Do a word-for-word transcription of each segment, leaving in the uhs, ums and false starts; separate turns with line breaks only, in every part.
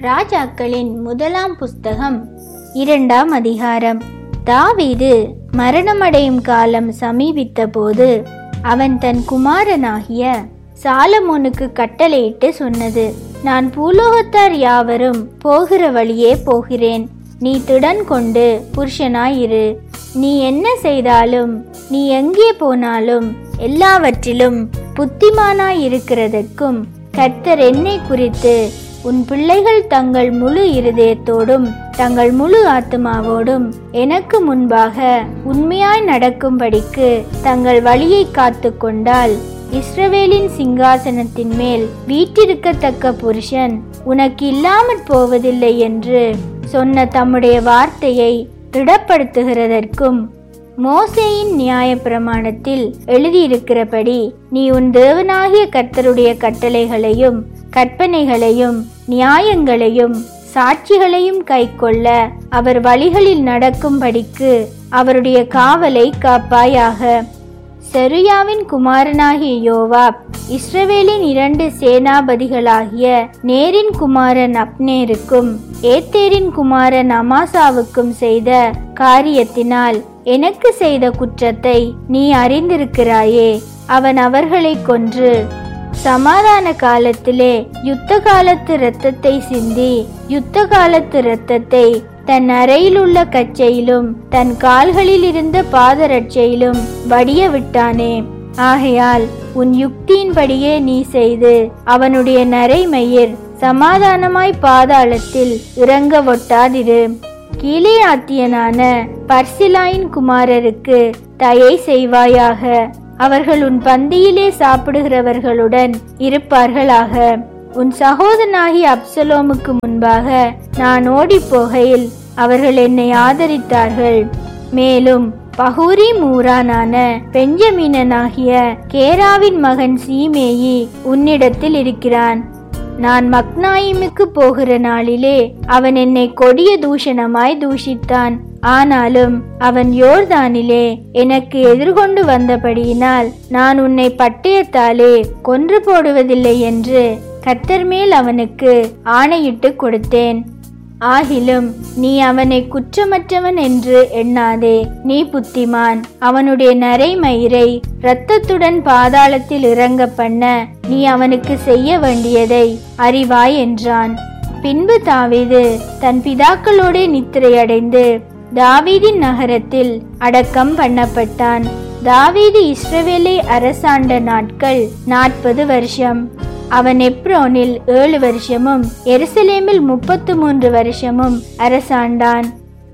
ராஜாக்களின் முதலாம் புஸ்தகம் இரண்டாம் அதிகாரம். தாவீது மரணமடையும் காலம் சமீபித்த போது அவன் தன் குமாரனாகிய சாலமோனுக்கு கட்டளையிட்டு சொன்னது: நான் பூலோகத்தார் யாவரும் போகிற வழியே போகிறேன். நீ திடன் கொண்டு புருஷனாயிரு. நீ என்ன செய்தாலும் நீ எங்கே போனாலும் எல்லாவற்றிலும் புத்திமானாயிருக்கிறதற்கும் கர்த்தர் என்னை குறித்து உன் பிள்ளைகள் தங்கள் முழு இருதயத்தோடும் தங்கள் முழு ஆத்மாவோடும் எனக்கு முன்பாக உண்மையாய் நடக்கும்படிக்கு தங்கள் வழியை காத்து கொண்டால் இஸ்ரவேலின் சிங்காசனத்தின் மேல் வீற்றிருக்கத்தக்க புருஷன் உனக்கு இல்லாமற் போவதில்லை என்று சொன்ன தம்முடைய வார்த்தையை திடப்படுத்துகிறதற்கும் மோசேயின் நியாய பிரமாணத்தில் எழுதியிருக்கிறபடி நீ உன் தேவனாகிய கர்த்தருடைய கட்டளைகளையும் கற்பனைகளையும் நியாயங்களையும் சாட்சிகளையும் கைக்கொள்ள அவர் வழிகளில் நடக்கும்படிக்கு அவருடைய காவலை காப்பாயாக. செருயாவின் குமாரனாகிய யோவாப் இஸ்ரவேலின் இரண்டு சேனாபதிகளாகிய நேரின் குமாரன் அப்னேருக்கும் ஏத்தேரின் குமாரன் அமாசாவுக்கும் செய்த காரியத்தினால் எனக்கு செய்த குற்றத்தை நீ அறிந்திருக்கிறாயே. அவன் அவர்களை கொன்று சமாதான காலத்திலே யுத்த காலத்து இரத்தத்தை சிந்தி யுத்த காலத்து இரத்தத்தை தன் அறையில் உள்ள கச்சையிலும் தன் கால்களில் இருந்த பாதரட்சையிலும் வடிய விட்டானே. ஆகையால் உன் யுக்தியின்படியே நீ செய்து அவனுடைய நரைமயிர் சமாதானமாய் பாதாளத்தில் இறங்க ஒட்டாதிரு. கீலேயாத்தியனான பர்சிலாயின் குமாரருக்கு தயை செய்வாயாக. அவர்கள் உன் பந்தியிலே சாப்பிடுகிறவர்களுடன் இருப்பார்களாக. உன் சகோதரனாகிய அப்சலோமுக்கு முன்பாக நான் ஓடி போகையில் அவர்கள் என்னை ஆதரித்தார்கள். மேலும் பகூரிம் ஊரானான பெஞ்சமீனனாகிய கேராவின் மகன் சீமேயி உன்னிடத்தில் இருக்கிறான். நான் மக்னாயிமுக்கு போகிற நாளிலே அவன் என்னை கொடிய தூஷணமாய் தூஷித்தான். ஆனாலும் அவன் யோர்தானிலே எனக்கு எதிர்கொண்டு வந்தபடியினால் நான் உன்னை பட்டயத்தாலே கொன்று போடுவதில்லை என்று கர்த்தர் மேல் அவனுக்கு ஆணையிட்டு கொடுத்தேன். ஆகிலும் நீ அவனை குற்றமற்றவன் என்று எண்ணாதே. நீ புத்திமான். அவனுடைய நரைமயிரை இரத்தத்துடன் பாதாளத்தில் இறங்க பண்ண நீ அவனுக்கு செய்ய வேண்டியதை அறிவாய் என்றான். பின்பு தாவீது தன் பிதாக்களோட நித்திரையடைந்து தாவீதின் நகரத்தில் அடக்கம் பண்ணப்பட்டான். தாவீது இஸ்ரவேலை அரசாண்ட நாட்கள் நாற்பது வருஷம். அவன் எப்ரோனில் ஏழு வருஷமும் எருசலேமில் முப்பத்து மூன்று வருஷமும் அரசாண்டான்.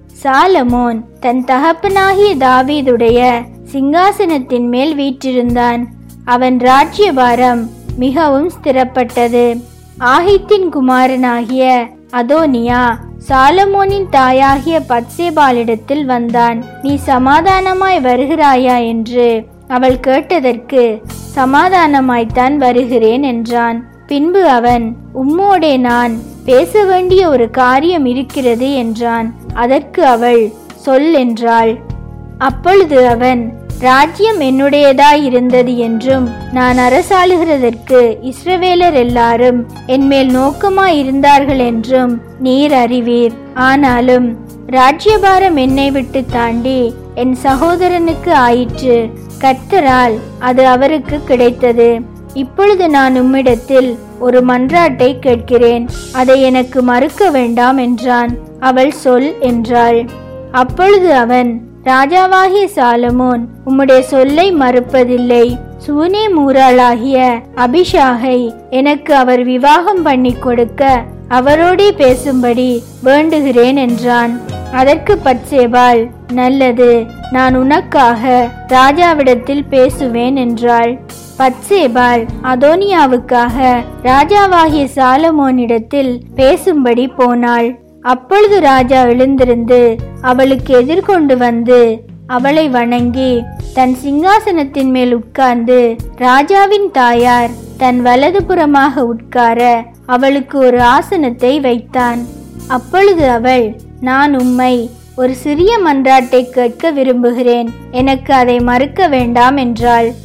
சாலமோன் தன் தகப்பனாகிய தாவீதுடைய சிங்காசனத்தின் மேல் வீற்றிருந்தான். அவன் ராஜ்யபாரம் மிகவும் ஸ்திரப்பட்டது. ஆகித்தின் குமாரனாகிய அதோனியா சாலமோனின் தாயாகிய பத்சேபாளிடத்தில் வந்தான். நீ சமாதானமாய் வருகிறாயா என்று அவள் கேட்டதற்கு சமாதானமாய்த்தான் வருகிறேன் என்றான். பின்பு அவன், உம்மோடே நான் பேச வேண்டிய ஒரு காரியம் இருக்கிறது என்றான். அதற்கு அவள், சொல் என்றாள். அப்பொழுது அவன், ராஜ்யம் என்னுடையதாய் இருந்தது என்றும் நான் அரசாளுகிறதற்கு இஸ்ரவேலர் எல்லாரும் என்மேல் நோக்கமாய் இருந்தார்கள் என்றும் நீர் அறிவீர். ஆனாலும் ராஜ்யபாரம் என்னை விட்டு தாண்டி என் சகோதரனுக்கு ஆயிற்று. கர்த்தரால் அது அவருக்கு கிடைத்தது. இப்பொழுது நான் உம்மிடத்தில் ஒரு மன்றாட்டை கேட்கிறேன், அதை எனக்கு மறுக்க வேண்டாம் என்றான். அவள், சொல் என்றாள். அப்பொழுது அவன், ராஜாவாகிய சாலமோன் உம்முடைய சொல்லை மறுப்பதில்லை. சூனேம் ஊராளாகிய அபிஷாகை எனக்கு அவர் விவாகம் பண்ணி கொடுக்க அவரோடே பேசும்படி வேண்டுகிறேன் என்றான். அதற்கு பத்சேபாள், நல்லது, நான் உனக்காக ராஜாவிடத்தில் பேசுவேன் என்றாள். பத்சேபாள் அதோனியாவுக்காக ராஜாவாகிய சாலமோனிடத்தில் பேசும்படி போனாள். அப்பொழுது ராஜா எழுந்திருந்து அவளுக்கு எதிர்கொண்டு வந்து அவளை வணங்கி தன் சிங்காசனத்தின் மேல் உட்கார்ந்து ராஜாவின் தாயார் தன் வலது புறமாக உட்கார அவளுக்கு ஒரு ஆசனத்தை வைத்தான். அப்பொழுது அவள், நான் உம்மை ஒரு சிறிய மன்றாட்டை கேட்க விரும்புகிறேன், எனக்கு அதை மறுக்க வேண்டாம் என்றாள்.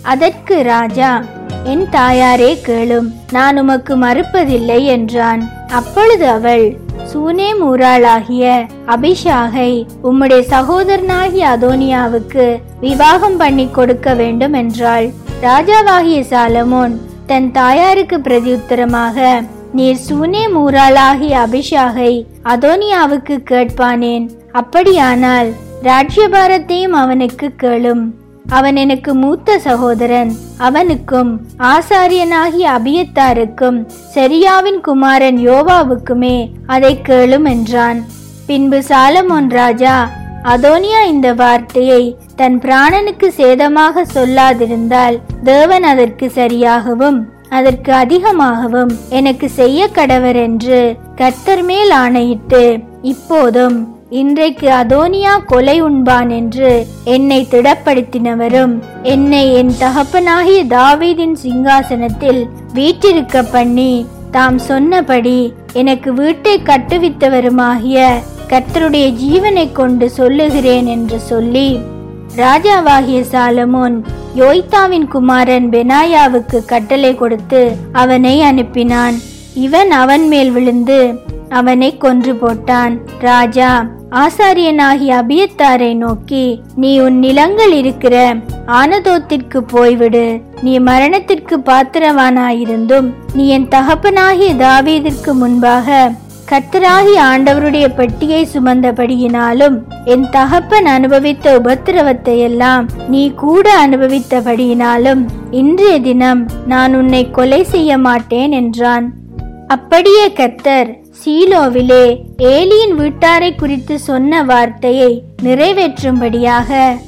அதற்கு ராஜா, என் தாயாரே கேளும், நான் உமக்கு மறுப்பதில்லை என்றான். அப்பொழுது அவள், சூனேம் ஊராளாகிய அபிஷாகை உம்முடைய சகோதரனாகிய அதோனியாவுக்கு விவாகம் பண்ணி கொடுக்க வேண்டும் என்றாள். ராஜாவாகிய சாலமோன் தன் தாயாருக்கு பிரதியுத்தரமாக, நீர் சூனேம் ஊராளாகிய அபிஷாகை அதோனியாவுக்கு கேட்பானேன்? அப்படியானால் ராஜ்யபாரத்தையும் அவனுக்கு கேளும். அவன் எனக்கு மூத்த சகோதரன். அவனுக்கும் ஆசாரியனாகிய அபியத்தாருக்கும் செரியாவின் குமாரன் யோவாவுக்குமே அதை கேளும் என்றான். பின்பு சாலமோன் ராஜா, அதோனியா இந்த வார்த்தையை தன் பிராணனுக்கு சேதமாக சொல்லாதிருந்தால் தேவன் அதற்கு சரியாகவும் அதற்கு அதிகமாகவும் எனக்கு செய்ய கடவர் என்று கர்த்தர் மேல் ஆணையிட்டு, இப்போதும் இன்றைக்கு அதோனியா கொலை உண்பான் என்று என்னை திடப்படுத்தினவரும் என்னை என் தகப்பனாகிய தாவீதின் சிங்காசனத்தில் வீற்றிருக்க பண்ணி தாம் சொன்னபடி எனக்கு வீட்டை கட்டுவித்தவருமாகிய கர்த்தருடைய ஜீவனை கொண்டு சொல்லுகிறேன் என்று சொல்லி, ராஜாவாகிய சாலமோன் யோய்தாவின் குமாரன் பெனாயாவுக்கு கட்டளை கொடுத்து அவனை அனுப்பினான். இவன் அவன் மேல் விழுந்து அவனை கொன்று போட்டான். ராஜா ஆசாரியனாகிய அபியத்தாரை நோக்கி, நீ உன் நிலங்கள் இருக்கிற ஆனதோத்திற்கு போய்விடு. நீ மரணத்திற்கு பாத்திரவானாயிருந்தும் நீ என் தகப்பனாகிய தாவீதிற்கு முன்பாக கர்த்தராகிய ஆண்டவருடைய பெட்டியை சுமந்தபடியினாலும் என் தகப்பன் அனுபவித்த உபத்திரவத்தை எல்லாம் நீ கூட அனுபவித்தபடியினாலும் இன்றைய தினம் நான் உன்னை கொலை செய்ய மாட்டேன் என்றான். அப்படியே கர்த்தர் சீலோவிலே ஏலியின் வீட்டாரை குறித்து சொன்ன வார்த்தையை நிறைவேற்றும்படியாக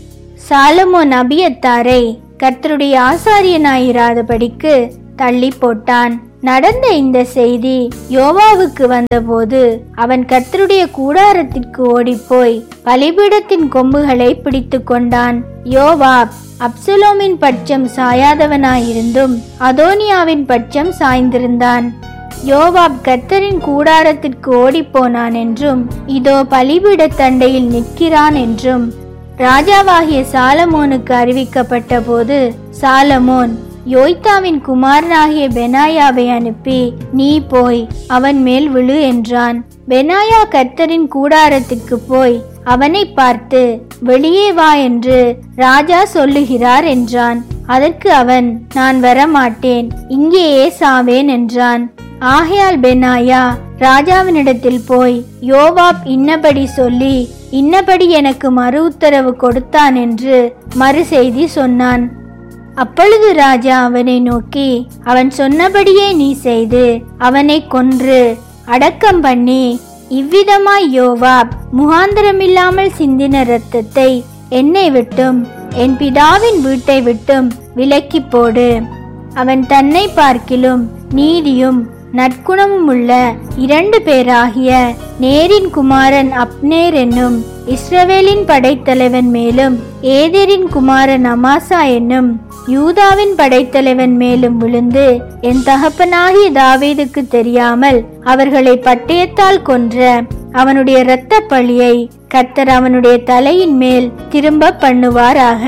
சாலமோன் அபியத்தாரை கர்த்தருடைய ஆசாரியனாயிராதபடிக்கு தள்ளி போட்டான். நடந்த இந்த செய்தி யோவாவுக்கு வந்தபோது அவன் கர்த்தருடைய கூடாரத்திற்கு ஓடிப்போய் பலிபீடத்தின் கொம்புகளை பிடித்து கொண்டான். யோவாப் அப்சலோமின் பட்சம் சாயாதவனாயிருந்தும் அதோனியாவின் பட்சம் சாய்ந்திருந்தான். யோவாப் கர்த்தரின் கூடாரத்திற்கு ஓடிப்போனான் என்றும் இதோ பலிபீட தண்டையில் நிற்கிறான் என்றும் ராஜாவாகிய சாலமோனுக்கு அறிவிக்கப்பட்ட போது சாலமோன் யோய்தாவின் குமாரனாகிய பெனாயாவை அனுப்பி, நீ போய் அவன் மேல் விழு என்றான். பெனாயா கர்த்தரின் கூடாரத்திற்கு போய் அவனை பார்த்து, வெளியே வா என்று ராஜா சொல்லுகிறார் என்றான். அதற்கு அவன், நான் வரமாட்டேன், இங்கேயே சாவேன் என்றான். ஆகையால் பெனாயா ராஜாவினிடத்தில் போய், யோவாப் இன்னபடி சொல்லி இன்னபடி எனக்கு மறு உத்தரவு கொடுத்தான் என்று மறு செய்தி சொன்னான். அப்பொழுது ராஜா அவனை நோக்கி, அவன் சொன்னபடியே நீ செய்து அவனை கொன்று அடக்கம் பண்ணி இவ்விதமாய் யோவாப் முகாந்திரமில்லாமல் சிந்தின இரத்தத்தை என்னை விட்டும் என் பிதாவின் வீட்டை விட்டும் விலக்கி போடு. அவன் தன்னை பார்க்கிலும் நீதியும் நற்குணமும் உள்ள இரண்டு பேராகிய நேரின் குமாரன் அப்னேர் என்னும் இஸ்ரவேலின் படைத்தலைவன் மேலும் ஏதேரின் குமாரன் அமாசா என்னும் யூதாவின் படைத்தலைவன் மேலும் விழுந்து என் தகப்பனாகிய தாவீதுக்கு தெரியாமல் அவர்களை பட்டயத்தால் கொன்ற அவனுடைய இரத்த பழியை கர்த்தர் அவனுடைய தலையின் மேல் திரும்ப பண்ணுவாராக.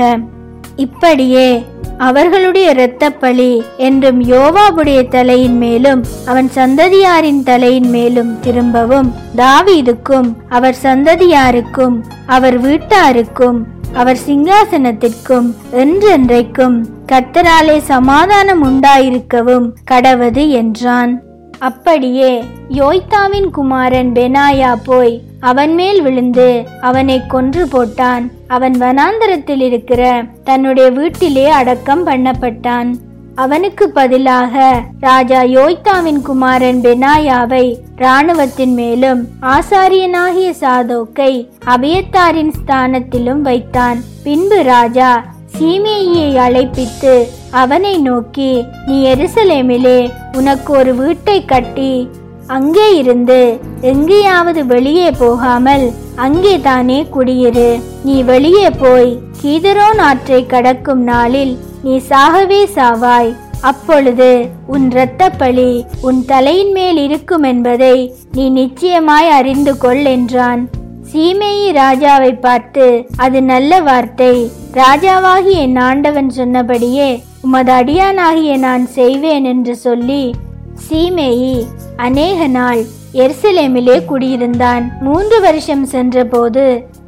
இப்படியே அவர்களுடைய இரத்த பழி என்றும் யோவாபுடைய தலையின் மேலும் அவன் சந்ததியாரின் தலையின் மேலும் திரும்பவும் தாவீதுக்கும் அவர் சந்ததியாருக்கும் அவர் வீட்டாருக்கும் அவர் சிங்காசனத்திற்கும் என்றென்றைக்கும் கர்த்தராலே சமாதானம் உண்டாயிருக்கவும் கடவது என்றான். அப்படியே யோய்தாவின் குமாரன் பெனாயா போய் அவன் மேல் விழுந்து அவனை கொன்று போட்டான். அவன் வனாந்தரத்தில் இருக்கிற தன்னுடைய வீட்டிலே அடக்கம் பண்ணப்பட்டான். அவனுக்கு பதிலாக ராஜா யோய்தாவின் குமாரன் பெனாயாவை இராணுவத்தின் மேலும் ஆசாரியனாகிய சாதோக்கை அபியத்தாரின் ஸ்தானத்திலும் வைத்தான். பின்பு ராஜா சீமேயியை அழைப்பித்து அவனை நோக்கி, நீ எருசலேமிலே உனக்கு ஒரு வீட்டை கட்டி அங்கே இருந்து எங்கேயாவது வெளியே போகாமல் அங்கே தானே குடியிரு. நீ வெளியே போய் கீதரோன் ஆற்றை கடக்கும் நாளில் நீ சாகவே சாவாய். அப்பொழுது உன் இரத்த பழி உன் தலையின் மேல் இருக்கும் என்பதை நீ நிச்சயமாய் அறிந்து கொள் என்றான். சீமேயி ராஜாவை பார்த்து, அது நல்ல வார்த்தை, ராஜாவாகிய என் ஆண்டவன் சொன்னபடியே உமது அடியானாகிய நான் செய்வேன் என்று சொல்லி சீமேயி அநேக நாள் எருசலேமிலே குடியிருந்தான். மூன்று வருஷம் சென்ற போது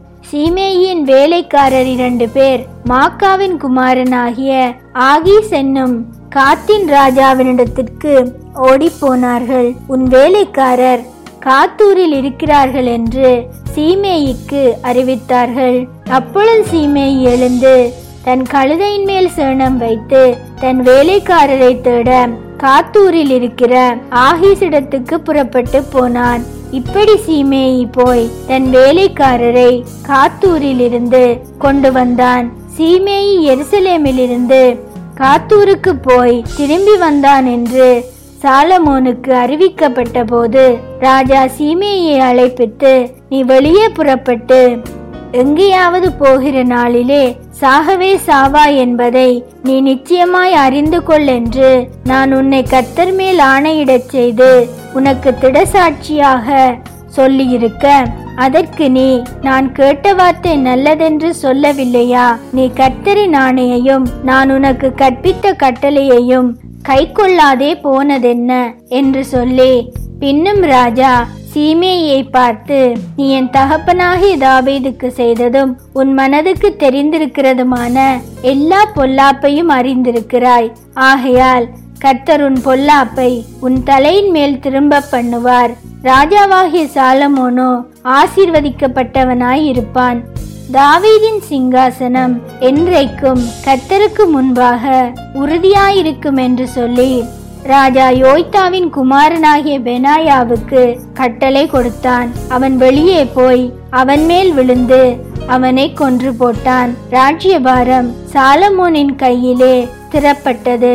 சீமேயின் வேலைக்காரர் இரண்டு பேர் மாக்காவின் குமாரனாகிய ஆகீஸ் என்னும் காத்தின் ராஜாவினிடத்திற்கு ஓடி போனார்கள். உன் வேலைக்காரர் காத்தூரில் இருக்கிறார்கள் என்று சீமேயிக்கு அறிவித்தார்கள். அப்பொழுது சீமேயி எழுந்து தன் கழுதையின் மேல் சேணம் வைத்து தன் வேலைக்காரரை தேட காத்தூரில் இருக்கிற ஆகீசிடத்துக்கு புறப்பட்டு போனான். இப்படி சீமேயி போய் தன் வேலைக்காரரை காத்தூரில் இருந்து கொண்டு வந்தான். சீமேயி எருசலேமில் இருந்து காத்தூருக்கு போய் திரும்பி வந்தான் என்று சாலமோனுக்கு அறிவிக்கப்பட்ட போது ராஜா சீமேயை அழைப்பித்து, நீ வெளியே புறப்பட்டு எங்கேயாவது போகிற நாளிலே சாகவே சாவா என்பதை நீ நிச்சயமாய் அறிந்து கொள் என்று நான் உன்னை கர்த்தர் மேல் ஆணையிடச் செய்து உனக்கு திடசாட்சியாக சொல்லியிருக்க, அதற்கு நீ நான் கேட்ட வார்த்தை நல்லதென்று சொல்லவில்லையா? நீ கர்த்தரின் ஆணையையும் நான் உனக்கு கற்பித்த கட்டளையையும் கை கொள்ளாதே போனதென்ன என்று சொல்லி, பின்னும் ராஜா சீமேயை பார்த்து, நீ என் தகப்பனாகிய தாவீதுக்கு செய்ததும் உன் மனதுக்கு தெரிந்திருக்கிறதுமான எல்லா பொல்லாப்பையும் அறிந்திருக்கிறாய். ஆகையால் கர்த்தர் உன் பொல்லாப்பை உன் தலையின் மேல் திரும்ப பண்ணுவார். ராஜாவாகிய சாலமோனோ ஆசீர்வதிக்கப்பட்டவனாய் இருப்பான். தாவீதின் சிங்காசனம் என்றைக்கும் கர்த்தருக்கு முன்பாக உறுதியாயிருக்கும் என்று சொல்லி ராஜா யோய்தாவின் குமாரனாகிய பெனாயாவுக்கு கட்டளை கொடுத்தான். அவன் வெளியே போய் அவன் மேல் விழுந்து அவனை கொன்று போட்டான். ராஜ்யபாரம் சாலமோனின் கையிலே திறப்பட்டது.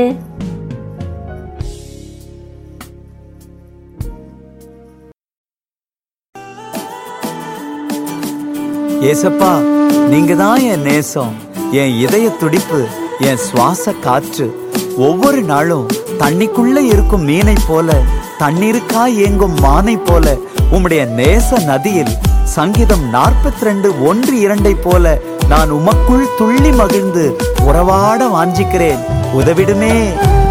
ஏசப்பா, நீங்க தான் என் நேசம், என் இதய துடிப்பு, என் சுவாச காற்று. ஒவ்வொரு நாளும் தண்ணிக்குள்ள இருக்கும் மீனை போல, தண்ணீருக்கா ஏங்கும் மானை போல, உம்முடைய நேச நதியில் சங்கீதம் நாற்பத்தி ரெண்டு ஒன்று இரண்டை போல நான் உமக்குள் துள்ளி மகிழ்ந்து உறவாட வாஞ்சிக்கிறேன். உதவிடுமே.